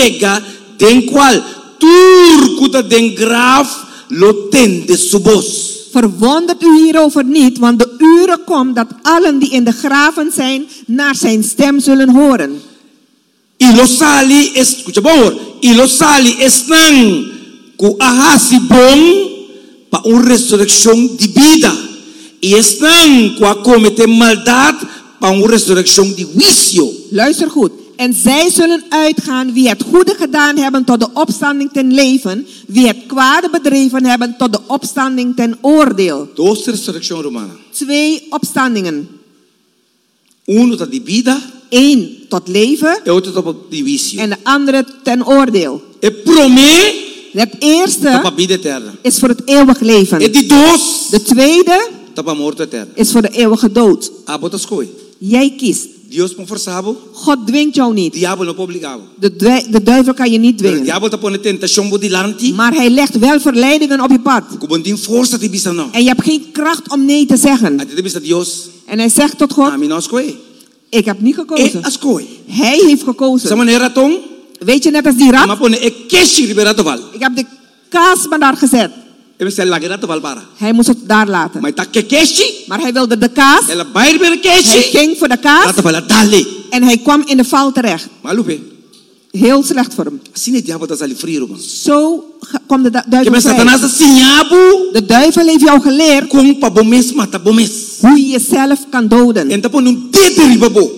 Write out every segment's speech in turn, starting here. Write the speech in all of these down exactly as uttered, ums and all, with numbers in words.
Ega den kwal tur kuta den graf loten de subos. Verwondert u hierover niet, want de uren komt dat allen die in de graven zijn naar zijn stem zullen horen. Ilosali es kuchabor. Ilosali es nang ku ahasi bom pa un resurrección de vida. Y es nang ku acomete maldad pa un resurrección de juicio. Luister goed. En zij zullen uitgaan wie het goede gedaan hebben tot de opstanding ten leven, wie het kwade bedreven hebben tot de opstanding ten oordeel. Dos resurrección romana. Twee opstandingen. Uno tot de vida. Eén tot leven. E otro tot de juicio. En de andere ten oordeel. E prome. Het eerste Tapa vida eterna. is voor het eeuwig leven. E di dos. De tweede Tapa morte eterna. is voor de eeuwige dood. Abotas koi. Jij kiest. Dios pon forzabo. God dwingt jou niet. Diablo no obligado. De, dwi- de duivel kan je niet Pero dwingen. diablo ta pone tentación bo dilanti. Maar hij legt wel verleidingen op je pad. Kubondin forza ti bisa no. En je hebt geen kracht om nee te zeggen. Ati ti bisa Dios. En hij zegt tot God, Ami no askoi. ik heb niet E gekozen. askoi. Hij heeft gekozen. Sama ne ratong. Weet je, net als die Ma rat. pone e keshi liberato val. Ik heb de kaas maar daar gezet. E bisa lagerato val para. Hij moest het daar laten. Ma ta ke keshi. Maar hij wilde de kaas. E la bair ber Hij keshi. ging voor de kaas. Rata val dale. En hij kwam in de val terecht. Malupe. Heel slecht voor hem. Sine diablo ta sali free roman. Zo ge- kwam de du- Ke duivel be Satanas vrij. sinyabu. De duivel heeft jou geleerd Kung pa bomes mata bomes. hoe je jezelf kan doden. En ta pon un dedo ribabo.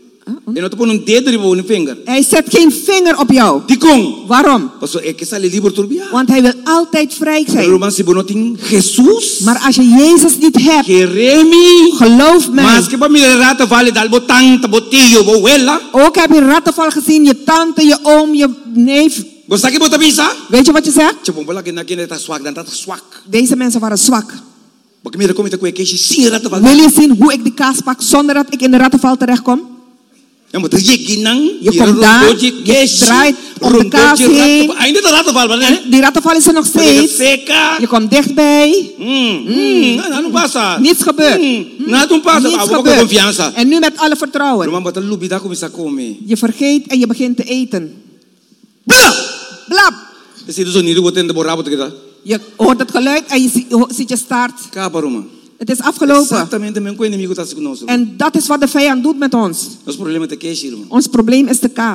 En ta pon un dedo ribabo un finger. Hij zet geen vinger op jou. Di kong. Waarom? Paso e ke sali libro turbia. Want hij wil altijd vrij zijn. Roman si bonoting Jesus. Maar als je Jezus niet hebt, Jeremi. geloof mij. Mas que pa mi rata vale dal botang ta botillo bo wella. Ook heb je rattenval gezien, je tante, je oom, je neef. Bosta que bota bisa. Weet je wat je zegt? Chapon bola que na que ta swak dan ta swak. Deze mensen waren zwak. Porque mira como te kwe keshi si rata Wil vale. je zien hoe ik de kaas pak zonder dat ik in de rattenval terechtkom? Ya mo te ginang. Je komt daar, je draait om de kaas heen. Ainda ta rata vale En ne. die rattenval is er nog steeds. Seca. Je komt dichtbij. Mm. Mm. Na não passa. Niets gebeurt. Mm. Na não passa. Niets Ah, com gebeurt. confiança. En nu met alle vertrouwen. Roman bota lubida começa a comer. Je vergeet en je begint te eten. Bla. Blab. Esse do sonido botando borrabo te queda. Je hoort het geluid en je zie- je ho- ziet je staart. Capa Roman. Het is afgelopen. Exatamente mesmo que o inimigo está se conosco. En dat is wat de vijand doet met ons. Os problemas te keshi, Roman. Ons probleem is de kaas.